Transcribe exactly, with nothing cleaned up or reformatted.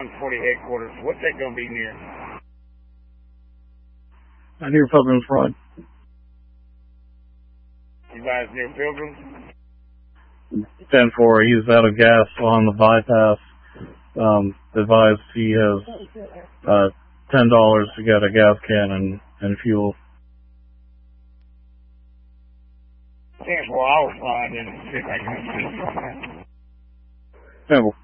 forty headquarters. What's that going to be near? I near Pilgrim's Run. You guys near Pilgrims? ten four, he's out of gas on the bypass. Um, advised he has uh, ten dollars to get a gas can and, and fuel. That's where I was flying in. See if I can see. Yeah, well,